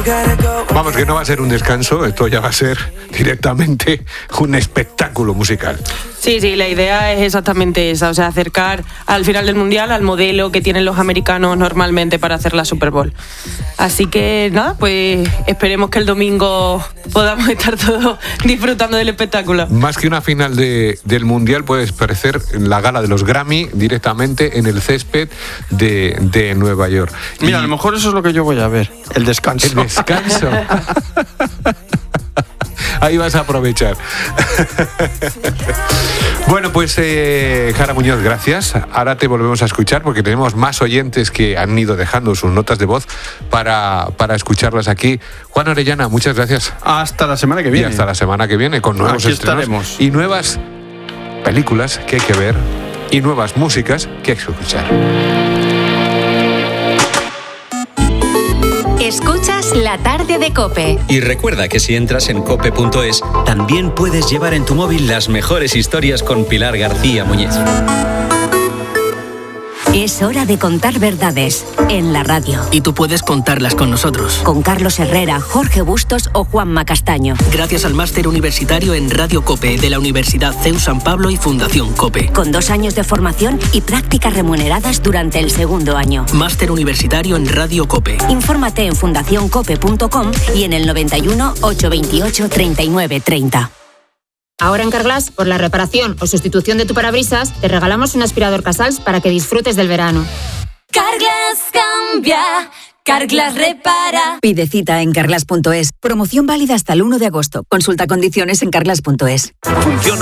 Vamos, que no va a ser un descanso, esto ya va a ser directamente un espectáculo musical. Sí, la idea es exactamente esa, o sea, acercar al final del Mundial al modelo que tienen los americanos normalmente para hacer la Super Bowl. Así que nada, pues esperemos que el domingo podamos estar todos disfrutando del espectáculo. Más que una final del Mundial, puedes parecer la gala de los Grammy directamente en el césped de Nueva York. Mira, a lo mejor eso es lo que yo voy a ver, el descanso. El descanso. Ahí vas a aprovechar. Bueno, pues Jara Muñoz, gracias. Ahora te volvemos a escuchar porque tenemos más oyentes que han ido dejando sus notas de voz para escucharlas aquí. Juan Orellana, muchas gracias. Hasta la semana que viene. Y hasta la semana que viene con nuevos estrenos y nuevas películas que hay que ver y nuevas músicas que hay que escuchar. Escuchas La Tarde de COPE. Y recuerda que si entras en cope.es, también puedes llevar en tu móvil las mejores historias con Pilar García Muñiz. Es hora de contar verdades en la radio. Y tú puedes contarlas con nosotros. Con Carlos Herrera, Jorge Bustos o Juanma Castaño. Gracias al máster universitario en Radio COPE de la Universidad CEU San Pablo y Fundación COPE. Con 2 años de formación y prácticas remuneradas durante el segundo año. Máster universitario en Radio COPE. Infórmate en fundacioncope.com y en el 91 828 39 30. Ahora en Carglass, por la reparación o sustitución de tu parabrisas, te regalamos un aspirador Casals para que disfrutes del verano. Carglass cambia, Carglass repara. Pide cita en carglass.es. Promoción válida hasta el 1 de agosto. Consulta condiciones en carglass.es. Funciona